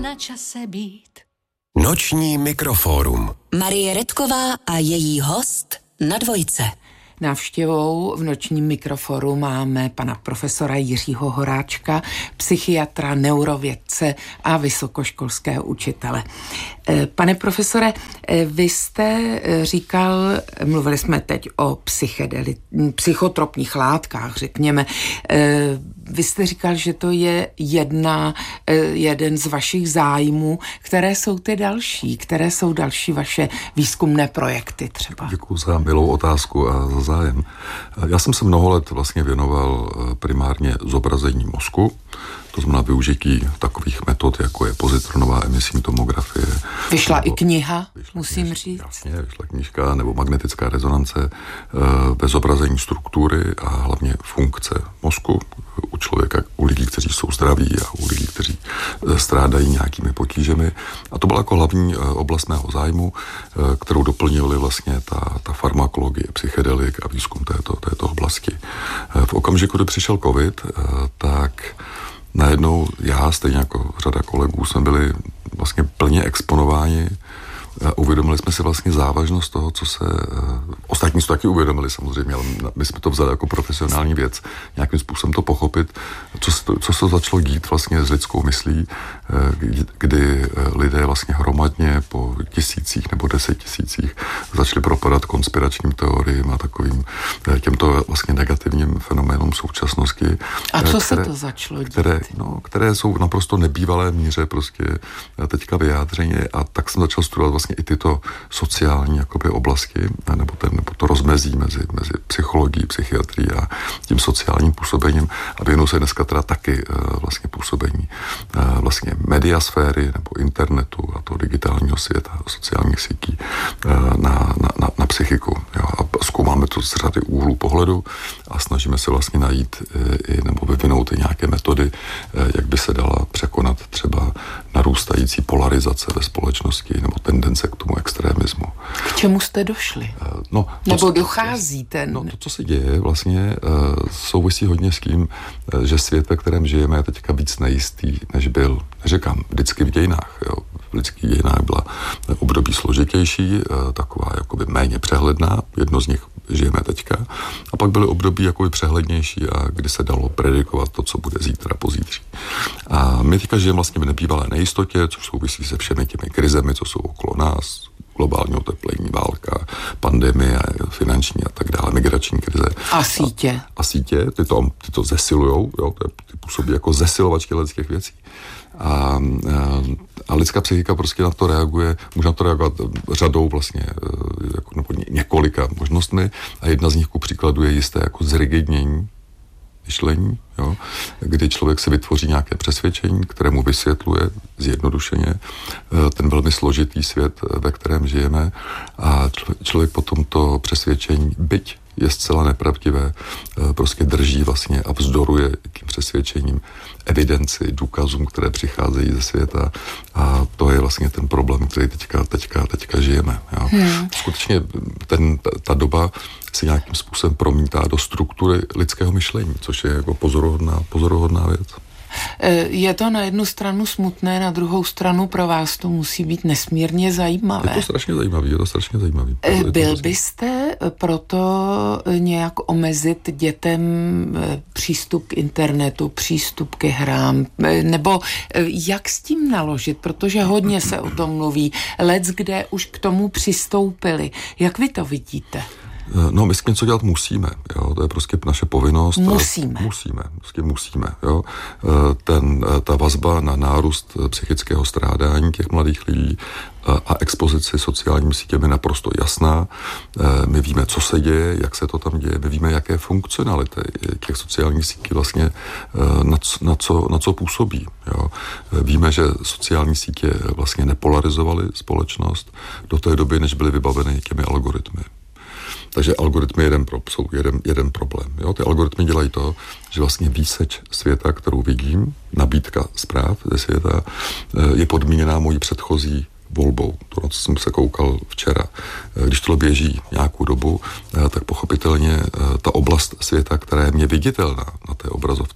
na čase být. Noční mikrofórum. Marie Redková a její host na Dvojce. Návštěvou v nočním mikroforu máme pana profesora Jiřího Horáčka, psychiatra, neurovědce a vysokoškolského učitele. Pane profesore, vy jste říkal, mluvili jsme teď o psychotropních látkách, řekněme. Vy jste říkal, že to je jeden z vašich zájmů. Které jsou ty další? Které jsou další vaše výzkumné projekty třeba? Děkuji za milou otázku a za zájem. Já jsem se mnoho let vlastně věnoval primárně zobrazení mozku, to znamená využití takových metod, jako je pozitronová emisní tomografie. Vyšla i kniha, musím říct. Jasně, vyšla knížka nebo magnetická rezonance ve zobrazení struktury a hlavně funkce mozku u člověka, u lidí, kteří jsou zdraví a u lidí, kteří strádají nějakými potížemi. A to byla jako hlavní oblast mého zájmu, kterou doplnili vlastně ta farmakologie, psychedelik a výzkum této oblasti. V okamžiku, kdy přišel covid, tak najednou já, stejně jako řada kolegů, jsme byli vlastně plně exponováni a uvědomili jsme si vlastně závažnost toho, co se... Ostatní se taky uvědomili samozřejmě, ale my jsme to vzali jako profesionální věc, nějakým způsobem to pochopit, co se začalo dít vlastně s lidskou myslí, kdy lidé vlastně hromadně po tisících nebo 10 000 začali propadat konspiračním teoriím a takovým těmto vlastně negativním fenoménům současnosti. A co se to začalo dít? Které jsou v naprosto nebývalé míře prostě teďka vyjádřeně, a tak jsem začal studovat vlastně i tyto sociální jakoby oblasti, nebo to rozmezí mezi psychologií, psychiatrií a tím sociálním působením, a věnuju se dneska teda taky vlastně působení vlastně mediasféry nebo internetu a toho digitálního světa, sociálních sítí na psychiku. Jo. A zkoumáme to z řady úhlů pohledu a snažíme se vlastně najít nebo vyvinout i nějaké metody, jak by se dala překonat třeba narůstající polarizace ve společnosti nebo tendence k tomu extremismu. K čemu jste došli? Nebo docházíte? To, co se děje, vlastně souvisí hodně s tím, že svět, ve kterém žijeme, je teďka víc nejistý, než byl. Neříkám, vždycky v dějinách. Jo. V lidských dějinách byla období složitější, taková jakoby méně přehledná, jedno z nich žijeme teďka, a pak byly období jakoby přehlednější, a kdy se dalo predikovat to, co bude zítra, pozítří. A my teďka žijeme vlastně v nebývalé nejistotě, což souvisí se všemi těmi krizemi, co jsou okolo nás, globální oteplení, válka, pandemie, finanční a tak dále, migrační krize. A sítě. A sítě, ty to zesilujou, jo, ty působí jako zesilovačky lidských věcí. A lidská psychika prostě na to reaguje, může na to reagovat řadou vlastně, nebo několika možnostmi, a jedna z nich ku příkladu je jisté jako zrigidnění myšlení, jo, kdy člověk si vytvoří nějaké přesvědčení, které mu vysvětluje zjednodušeně ten velmi složitý svět, ve kterém žijeme, a člověk potom to přesvědčení, byť je zcela nepravdivé, prostě drží vlastně a vzdoruje tím přesvědčením evidenci, důkazům, které přicházejí ze světa, a to je vlastně ten problém, který teďka žijeme. Jo. Skutečně ta doba se nějakým způsobem promítá do struktury lidského myšlení, což je jako pozoruhodná věc. Je to na jednu stranu smutné, na druhou stranu pro vás to musí být nesmírně zajímavé. Je to strašně zajímavý. Byl byste proto nějak omezit dětem přístup k internetu, přístup ke hrám, nebo jak s tím naložit, protože hodně se o tom mluví, leckde už k tomu přistoupili. Jak vy to vidíte? No, my s tím něco dělat musíme, jo, to je prostě naše povinnost. Musíme, jo. Ta vazba na nárůst psychického strádání těch mladých lidí a expozici sociálními sítěmi je naprosto jasná. My víme, co se děje, jak se to tam děje, my víme, jaké funkcionality těch sociálních sítí vlastně na co působí. Jo. Víme, že sociální sítě vlastně nepolarizovaly společnost do té doby, než byly vybaveny těmi algoritmy. Takže algoritmy jsou jeden problém. Jo? Ty algoritmy dělají to, že vlastně výseč světa, kterou vidím, nabídka zpráv ze světa, je podmíněná mojí předchozí volbou. To, na co jsem se koukal včera. Když tohle běží nějakou dobu, tak pochopitelně ta oblast světa, která je mě viditelná na té obrazovce,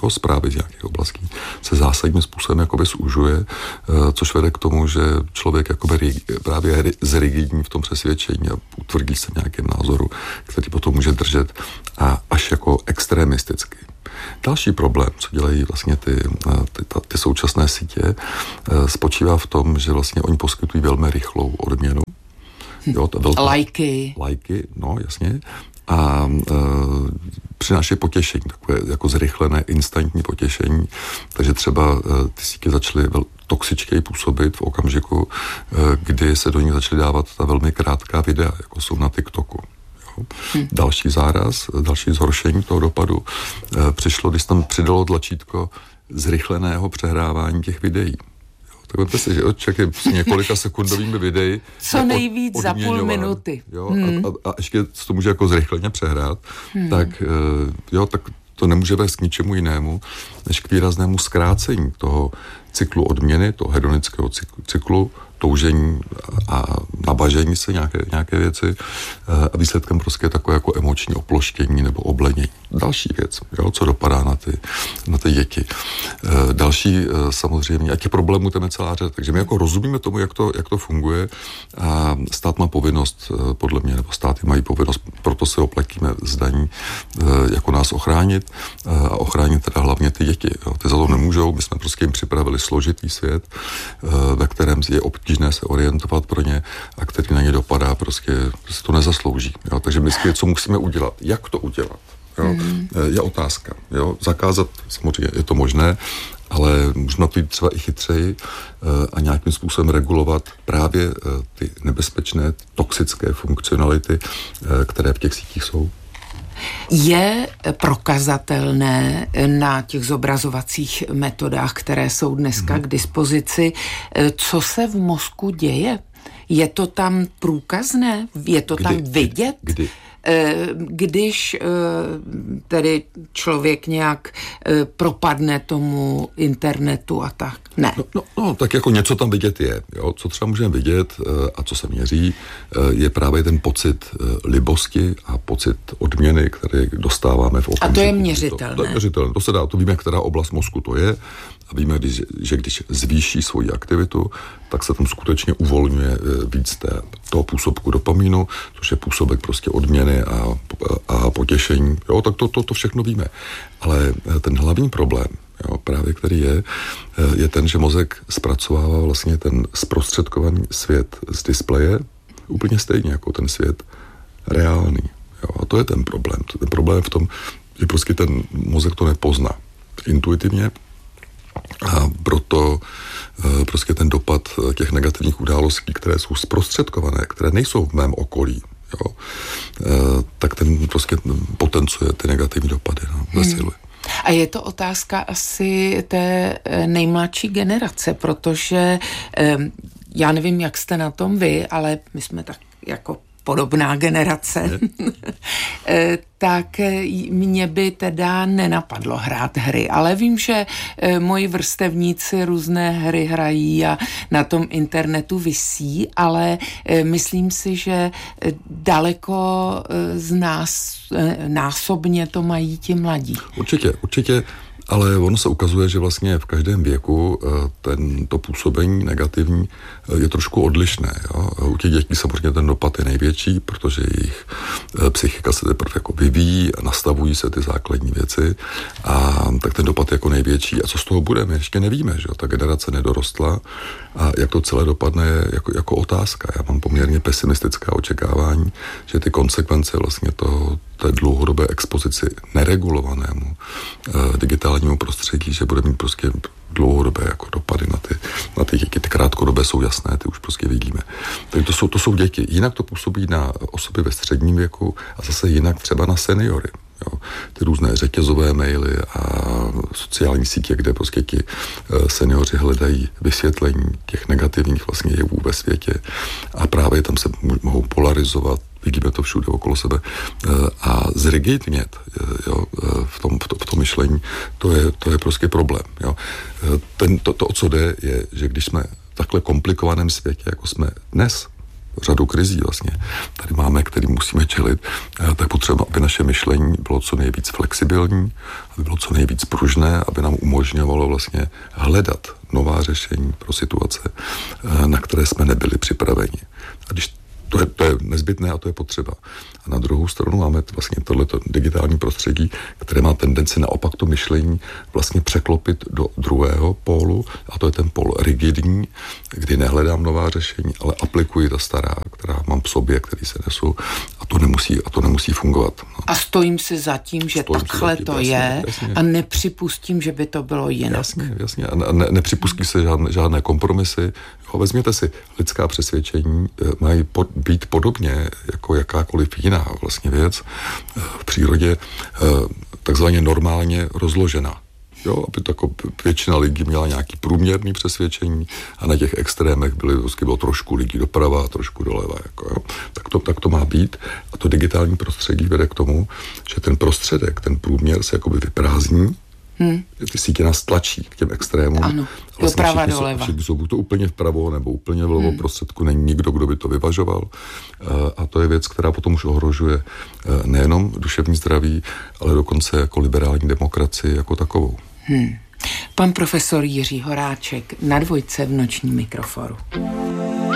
zprávy z nějakých oblastí, se zásadním způsobem jakoby zužuje, což vede k tomu, že člověk jakoby právě zrigidní v tom přesvědčení a utvrdí se v nějakém názoru, který potom může držet a až jako extremisticky. Další problém, co dělají vlastně ty současné sítě, spočívá v tom, že vlastně oni poskytují velmi rychlou odměnu. Jo, lajky, no jasně. A přináší potěšení, takové jako zrychlené, instantní potěšení. Takže třeba ty sítě začaly toxičtěji působit v okamžiku, kdy se do nich začaly dávat ta velmi krátká videa, jako jsou na TikToku. Další záraz, další zhoršení toho dopadu přišlo, když tam přidalo tlačítko zrychleného přehrávání těch videí. Tak vemte si, že člověk je s několika sekundovými videi co nejvíc za půl minuty. Jo, a ještě to může jako zrychleně přehrát, tak to nemůže vést k ničemu jinému, než k výraznému zkrácení toho cyklu odměny, toho hedonického cyklu, toužení a nabažení se nějaké věci a výsledkem prostě je takové jako emoční oploštění nebo oblenění. Další věc, jo, co dopadá na ty děti. Další samozřejmě, a těch problémů tam je celá řada, takže my jako rozumíme tomu, jak to funguje a stát má povinnost, podle mě, nebo státy mají povinnost, proto se oplatíme z daní, jako nás ochránit a ochránit teda hlavně ty děti. Jo. Ty za to nemůžou, my jsme prostě jim připravili složitý svět, ve kterém je obtížné se orientovat pro ně a který na ně dopadá, prostě se to nezaslouží. Jo. Takže my co musíme udělat? Jak to udělat? Jo. Je otázka. Jo. Zakázat, samozřejmě je to možné, ale můžeme to jít třeba i chytřeji a nějakým způsobem regulovat právě ty nebezpečné, toxické funkcionality, které v těch sítích jsou. Je prokazatelné na těch zobrazovacích metodách, které jsou dneska k dispozici, co se v mozku děje? Je to tam průkazné? Je to tam vidět? Kdy? Když tedy člověk nějak propadne tomu internetu a tak. Ne. No, tak jako něco tam vidět je. Jo? Co třeba můžeme vidět a co se měří, je právě ten pocit libosti a pocit odměny, který dostáváme v okamžiku. A to je měřitelné. To je měřitelné. To víme, která oblast mozku to je. A víme, že když zvýší svoji aktivitu, tak se tam skutečně uvolňuje víc toho působku dopamínu, což je působek prostě odměny a potěšení. Jo, tak to všechno víme. Ale ten hlavní problém, jo, právě který je ten, že mozek zpracovává vlastně ten zprostředkovaný svět z displeje úplně stejně jako ten svět reálný. Jo, a to je ten problém. Ten problém je v tom, že prostě ten mozek to nepozná intuitivně, a proto prostě ten dopad těch negativních událostí, které jsou zprostředkované, které nejsou v mém okolí, jo, tak ten prostě potencuje ty negativní dopady, zesiluje. A je to otázka asi té nejmladší generace, protože já nevím, jak jste na tom vy, ale my jsme tak jako podobná generace, tak mě by teda nenapadlo hrát hry, ale vím, že moji vrstevníci různé hry hrají a na tom internetu visí, ale myslím si, že daleko z nás násobně to mají ti mladí. Určitě. Ale ono se ukazuje, že vlastně v každém věku to působení negativní je trošku odlišné. Jo? U těch dětí samozřejmě ten dopad je největší, protože jejich psychika se teprve jako vyvíjí a nastavují se ty základní věci a tak ten dopad je jako největší. A co z toho bude, my ještě nevíme, že jo? Ta generace nedorostla a jak to celé dopadne je jako otázka. Já mám poměrně pesimistická očekávání, že ty konsekvence vlastně té dlouhodobé expozici neregulovanému digitálnímu prostředí, že bude mít prostě dlouhodobé jako dopady na ty děti. Ty krátkodobé jsou jasné, ty už prostě vidíme. Takže to jsou děti. Jinak to působí na osoby ve středním věku a zase jinak třeba na seniory. Jo. Ty různé řetězové maily a sociální sítě, kde prostě ti seniori hledají vysvětlení těch negativních vlastně jevů ve světě a právě tam se mohou polarizovat, vidíme to všude okolo sebe a zrigidnět v tom myšlení, to je prostě problém. Jo. To, o co jde, je, že když jsme v takhle komplikovaném světě, jako jsme dnes, řadu krizí vlastně tady máme, který musíme čelit, tak potřeba, aby naše myšlení bylo co nejvíc flexibilní, aby bylo co nejvíc pružné, aby nám umožňovalo vlastně hledat nová řešení pro situace, na které jsme nebyli připraveni. A když to je nezbytné a to je potřeba. A na druhou stranu máme vlastně tohleto digitální prostředí, které má tendenci naopak to myšlení vlastně překlopit do druhého pólu, a to je ten pól rigidní, kdy nehledám nová řešení, ale aplikuji ta stará, která mám v sobě, který se nesu, a to nemusí fungovat. No. A stojím si za tím, že takhle to je, a nepřipustím, že by to bylo jinak. Jasně. A nepřipustí se žádné kompromisy. Vezměte si, lidská přesvědčení mají být podobně jako jakákoliv jiná vlastně věc v přírodě takzvaně normálně rozložená. Jo, aby většina lidí měla nějaký průměrný přesvědčení a na těch extrémech bylo trošku lidí doprava a trošku doleva. Tak to má být. A to digitální prostředí vede k tomu, že ten prostředek, ten průměr se jakoby vyprázdní. Ty sítě nás tlačí k těm extrémům. Ano, doprava doleva. Jsou buď to úplně vpravo, nebo úplně vlevo prostředku. Není nikdo, kdo by to vyvažoval. A to je věc, která potom už ohrožuje nejenom duševní zdraví, ale dokonce jako liberální demokracii jako takovou. Pan profesor Jiří Horáček na Dvojce v nočním mikroforu.